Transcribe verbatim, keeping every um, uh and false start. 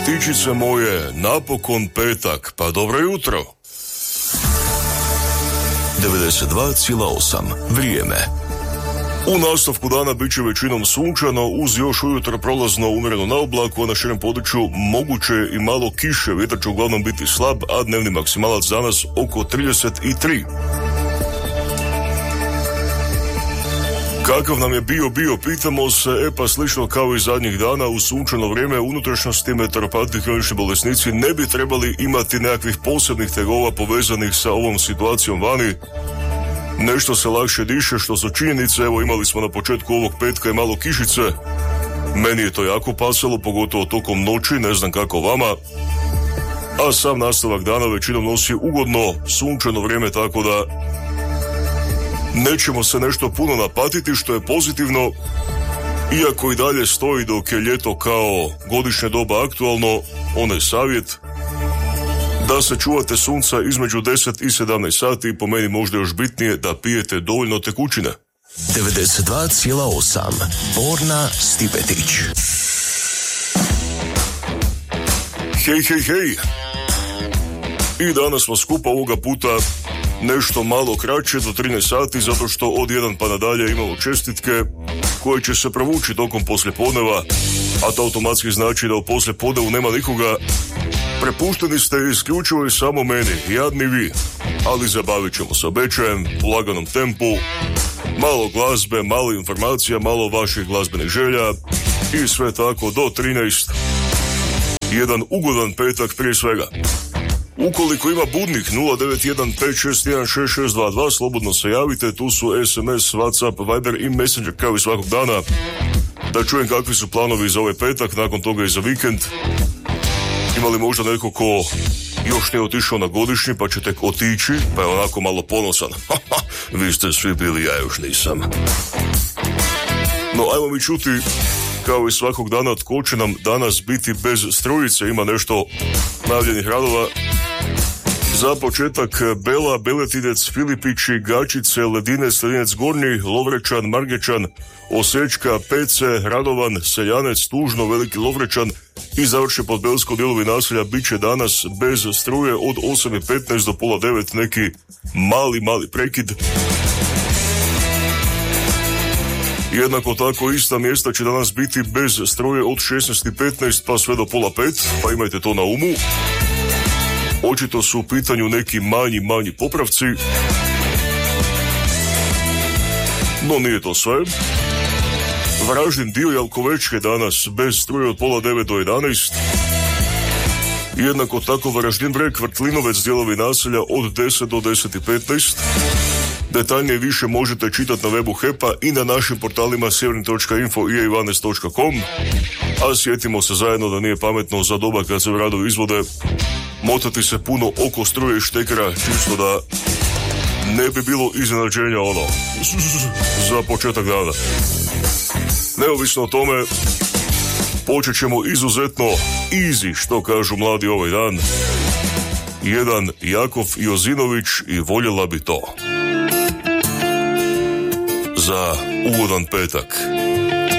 Stipetičice moje, napokon petak, pa dobro jutro. devedeset dva zarez osam Vrijeme. U nastavku dana bit će većinom sunčano, uz još ujutro prolazno umjereno na oblaku, a na širem području moguće i malo kiše. Vjetar će uglavnom biti slab, a dnevni maksimalac danas oko trideset tri. Kakav nam je bio bio, pitamo se, e pa slično kao i zadnjih dana u sunčano vrijeme unutrašnjosti meteoropatni kronični bolesnici ne bi trebali imati nekakvih posebnih tegova povezanih sa ovom situacijom vani. Nešto se lakše diše, što su činjenice. Evo, imali smo na početku ovog petka i malo kišice. Meni je to jako pasalo, pogotovo tokom noći, ne znam kako vama. A sam nastavak dana većinom nosi ugodno sunčano vrijeme, tako da nećemo se nešto puno napatiti, što je pozitivno. Iako i dalje stoji dok je ljeto kao godišnje doba aktualno, onaj savjet da se čuvate sunca između deset i sedamnaest sati i po meni možda još bitnije da pijete dovoljno tekućine. devedeset dva zarez osam Borna Stipetić. Hej, hej, hej. I danas smo skupa ovoga puta nešto malo kraće do trinaest sati, zato što od jedan pa nadalje imamo čestitke koje će se provući tokom poslijepodneva, a to automatski znači da u poslijepodnevu nema nikoga. Prepušteni ste isključivo i samo meni, jadni vi, ali zabavit ćemo se, obećajem, u laganom tempu, malo glazbe, malo informacija, malo vaših glazbenih želja i sve tako do trinaest. Jedan ugodan petak prije svega. Ukoliko ima budnih nula devet jedan pet šest jedan šest šest dva dva, slobodno se javite, tu su es em es, WhatsApp, Viber i Messenger kao i svakog dana. Da čujem kakvi su planovi za ovaj petak, nakon toga i za vikend. Ima li možda neko ko još ne otišao na godišnji pa će tek otići, pa je onako malo ponosan. Vi ste svi bili, ja još nisam. No, ajmo mi čuti, kao i svakog dana, tko će nam danas biti bez strujice. Ima nešto najavljenih radova. Za početak Bela, Beletinec, Filipići, Gačice, Ledinec, Ledinec Gornji, Lovrečan, Margečan, Osečka, Pece, Radovan, Seljanec, Tužno, Veliki Lovrečan i završe pod Belsko dijelovi naselja. Bit će danas bez struje od osam i petnaest do pola devet, neki mali, mali prekid. Jednako tako ista mjesta će danas biti bez struje od šesnaest i petnaest pa sve do pola pet, pa imajte to na umu. Očito su u pitanju neki manji, manji popravci. No nije to sve. Varaždin, dio Jalkovečke danas bez struje od pola devet do jedanaest. Jednako tako Varaždin, Breg, Vrtlinovec, dijelovi naselja od deset do deset i petnaest. Detaljnije više možete čitati na webu H E P-a i na našim portalima sjeverni točka info i e ivanes točka com. A sjetimo se zajedno da nije pametno za doba kad se radovi izvode motati se puno oko struje i štekera, čisto da ne bi bilo iznenađenja ono za početak dana. Neovisno o tome, počet ćemo izuzetno easy, što kažu mladi ovaj dan. Jedan Jakov Jozinović i Voljela bi to. Za ugodan petak.